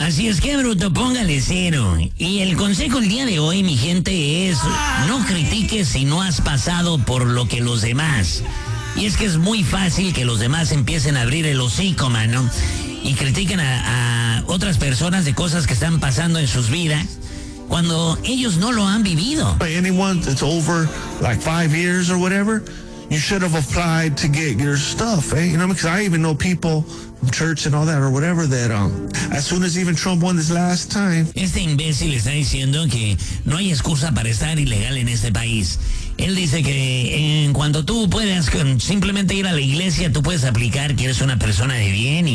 Así es que, bruto, póngale 0. Y el consejo el día de hoy, mi gente, es no critiques si no has pasado por lo que los demás. Y es que es muy fácil que los demás empiecen a abrir el hocico, mano, y critiquen a otras personas de cosas que están pasando en sus vidas cuando ellos no lo han vivido. Anyone that's over like 5 years or whatever, you should have applied to get your stuff, eh? You know, because I even know people from church and all that or whatever that as soon as even Trump won this last time. Este imbécil está diciendo que no hay excusa para estar ilegal en este país. Él dice que en cuanto tú puedas simplemente ir a la iglesia, tú puedes aplicar que eres una persona de bien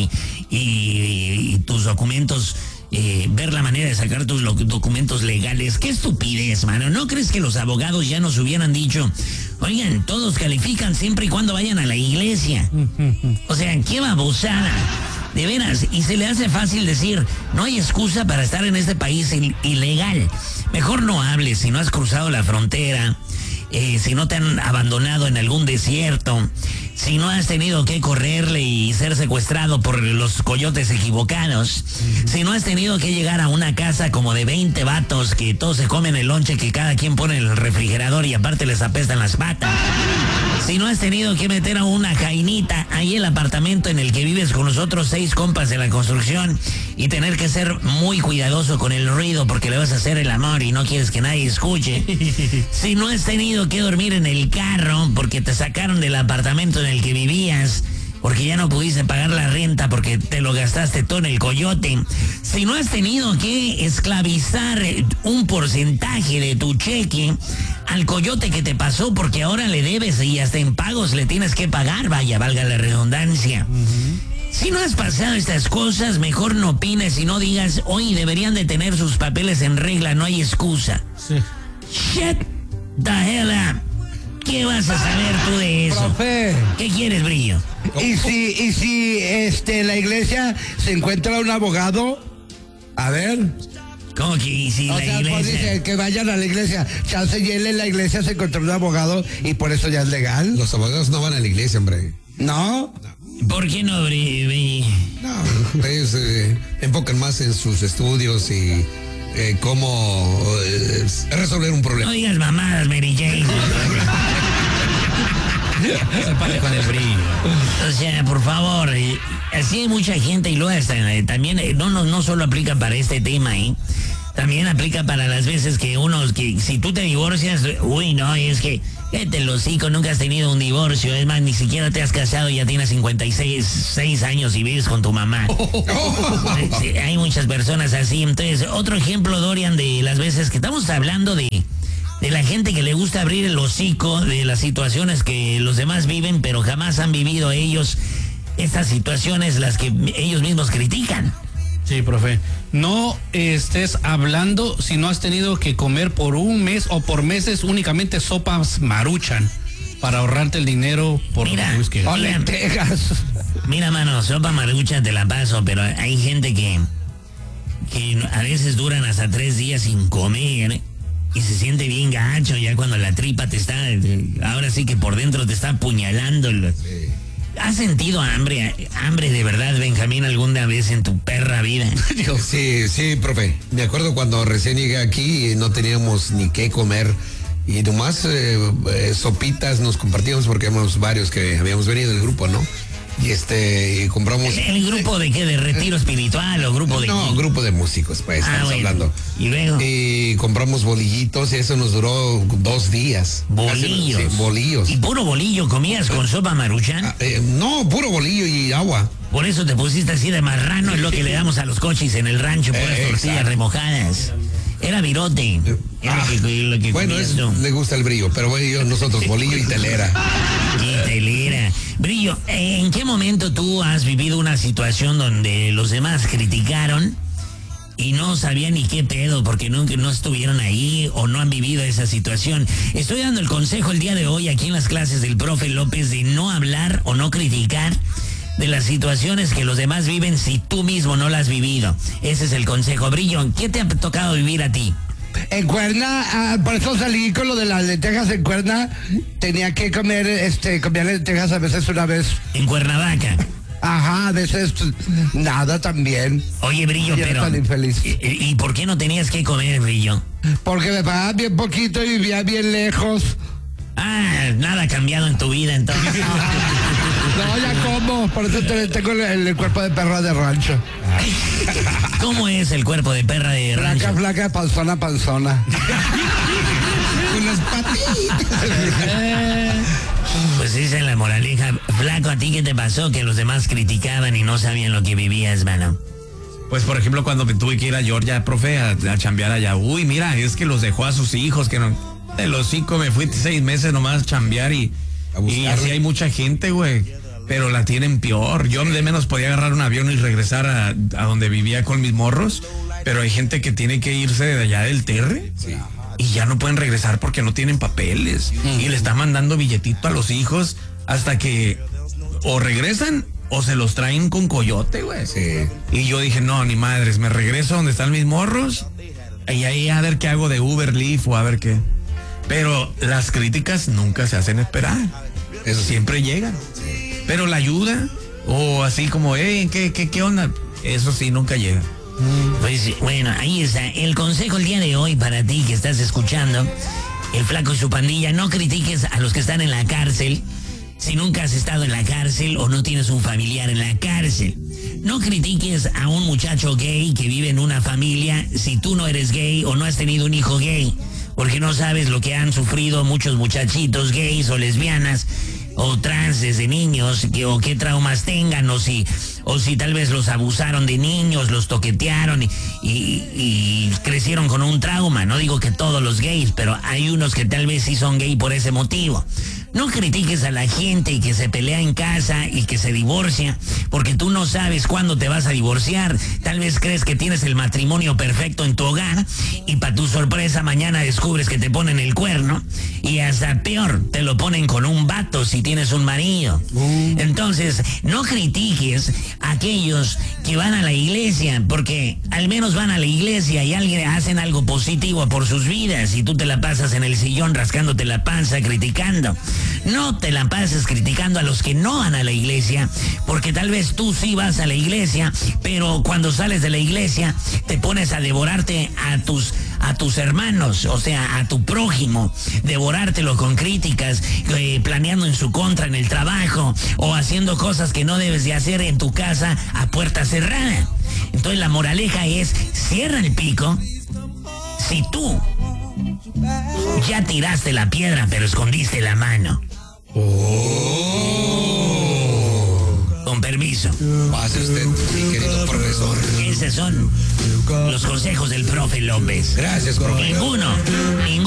y tus documentos, ver la manera de sacar tus documentos legales. ¡Qué estupidez, mano! ¿No crees que los abogados ya nos hubieran dicho, oigan, todos califican siempre y cuando vayan a la iglesia? O sea, qué babosada. De veras, y se le hace fácil decir, no hay excusa para estar en este país ilegal. Mejor no hables si no has cruzado la frontera. Si no te han abandonado en algún desierto, si no has tenido que correrle y ser secuestrado por los coyotes equivocados, si no has tenido que llegar a una casa como de 20 vatos que todos se comen el lonche que cada quien pone en el refrigerador y aparte les apestan las patas, si no has tenido que meter a una jainita ahí el apartamento en el que vives con los otros 6 compas de la construcción y tener que ser muy cuidadoso con el ruido porque le vas a hacer el amor y no quieres que nadie escuche, si no has tenido que dormir en el carro porque te sacaron del apartamento en el que vivías porque ya no pudiste pagar la renta porque te lo gastaste todo en el coyote, si no has tenido que esclavizar un porcentaje de tu cheque al coyote que te pasó porque ahora le debes y hasta en pagos le tienes que pagar, vaya, valga la redundancia. Si no has pasado estas cosas, mejor no opines y no digas, hoy deberían de tener sus papeles en regla, no hay excusa. Sí. Shut the hell up. ¿Qué vas a saber tú de eso? Profe. ¿Qué quieres, Brillo? ¿Y si la iglesia se encuentra un abogado? A ver. ¿Cómo que y si O la sea, pues iglesia? dice que vayan a la iglesia. Chance y él en la iglesia se encontró un abogado y por eso ya es legal. Los abogados no van a la iglesia, hombre. ¿No? ¿Por qué no, Brillo? No, ellos enfocan más en sus estudios y cómo resolver un problema. No digas mamadas, Mary Jane. Se pasa con el Brillo. O sea, por favor, así hay mucha gente y luego hasta, también no solo aplica para este tema, también aplica para las veces que si tú te divorcias, uy, no, es que vete el hocico, nunca has tenido un divorcio, es más, ni siquiera te has casado y ya tienes 56 años y vives con tu mamá. Sí, hay muchas personas así. Entonces, otro ejemplo, Dorian, de las veces que estamos hablando de la gente que le gusta abrir el hocico, de las situaciones que los demás viven, pero jamás han vivido ellos estas situaciones, las que ellos mismos critican. Sí, profe. No estés hablando si no has tenido que comer por un mes o por meses únicamente sopas Maruchan para ahorrarte el dinero por whisky. O lentejas. Mira, mano, sopa Maruchan te la paso, pero hay gente que a veces duran hasta 3 días sin comer y se siente bien gacho ya cuando la tripa te está, ahora sí que por dentro te está apuñalando. ¿Has sentido hambre de verdad, Benjamín, alguna vez en tu perra vida? Sí, profe. Me acuerdo cuando recién llegué aquí y no teníamos ni qué comer. Y nomás sopitas nos compartíamos porque éramos varios que habíamos venido del grupo, ¿no? Y compramos... ¿El grupo de qué? ¿De retiro espiritual o grupo de...? No, grupo de músicos, pues, estamos hablando. ¿Y luego? Y compramos bolillitos y eso nos duró 2 días. ¿Bolillos? Sí, bolillos. ¿Y puro bolillo comías con sopa Maruchan? No, puro bolillo y agua. Por eso te pusiste así de marrano, es lo que le damos a los coches en el rancho, puras tortillas remojadas. Era virote. Lo que bueno, le gusta el Brillo, pero nosotros bolillo y telera. Y telera. Brillo, ¿en qué momento tú has vivido una situación donde los demás criticaron y no sabían ni qué pedo porque no estuvieron ahí o no han vivido esa situación? Estoy dando el consejo el día de hoy aquí en las clases del profe López de no hablar o no criticar de las situaciones que los demás viven si tú mismo no las has vivido. Ese es el consejo. Brillo, ¿qué te ha tocado vivir a ti? En Cuerna, por eso salí con lo de las lentejas en Cuerna. Tenía que comer lentejas a veces una vez. En Cuernavaca. Ajá, de ese nada también. Oye, Brillo, Yo era pero... tan infeliz. ¿Y por qué no tenías que comer, Brillo? Porque me pagaban bien poquito y vivía bien lejos. Ah, nada ha cambiado en tu vida, entonces. No, ya como, por eso tengo el cuerpo de perra de rancho. ¿Cómo es el cuerpo de perra de rancho? Flaca, flaca, panzona, panzona. Con las patitas. Pues esa es la moraleja. Flaco, ¿a ti qué te pasó? Que los demás criticaban y no sabían lo que vivías, mano. Pues, por ejemplo, cuando me tuve que ir a Georgia, profe, a chambear allá. Uy, mira, es que los dejó a sus hijos, que no... De los 5 me fui 6 meses nomás a chambear y así hay mucha gente, güey. Pero la tienen peor. Yo de menos podía agarrar un avión y regresar a donde vivía con mis morros. Pero hay gente que tiene que irse de allá del Terre. Sí. Y ya no pueden regresar porque no tienen papeles. Y le están mandando billetito a los hijos hasta que o regresan o se los traen con coyote, güey. Sí. Y yo dije, no, ni madres, me regreso donde están mis morros y ahí a ver qué hago de Uber, Lyft o a ver qué. Pero las críticas nunca se hacen esperar. Eso siempre llegan. Sí. Pero la ayuda, o así como, ¿qué onda? Eso sí, nunca llega. Pues bueno, ahí está. El consejo el día de hoy para ti que estás escuchando, el Flaco y su pandilla, no critiques a los que están en la cárcel. Si nunca has estado en la cárcel o no tienes un familiar en la cárcel. No critiques a un muchacho gay que vive en una familia si tú no eres gay o no has tenido un hijo gay. Porque no sabes lo que han sufrido muchos muchachitos gays o lesbianas o trans desde niños, o qué traumas tengan, o si tal vez los abusaron de niños, los toquetearon y crecieron con un trauma. No digo que todos los gays, pero hay unos que tal vez sí son gay por ese motivo. No critiques a la gente que se pelea en casa y que se divorcia, porque tú no sabes cuándo te vas a divorciar. Tal vez crees que tienes el matrimonio perfecto en tu hogar y para tu sorpresa mañana descubres que te ponen el cuerno y hasta peor, te lo ponen con un vato si tienes un marido. Entonces, no critiques a aquellos que van a la iglesia, porque al menos van a la iglesia y alguien hacen algo positivo por sus vidas y tú te la pasas en el sillón rascándote la panza criticando. No te la pases criticando a los que no van a la iglesia, porque tal vez tú sí vas a la iglesia, pero cuando sales de la iglesia te pones a devorarte a tus hermanos, o sea, a tu prójimo, devorártelo con críticas, planeando en su contra en el trabajo o haciendo cosas que no debes de hacer en tu casa a puerta cerrada. Entonces la moraleja es, cierra el pico. Si tú ya tiraste la piedra pero escondiste la mano. Con permiso. Pase usted, mi querido profesor. Esos son los consejos del profe López. Gracias, profe. Ninguno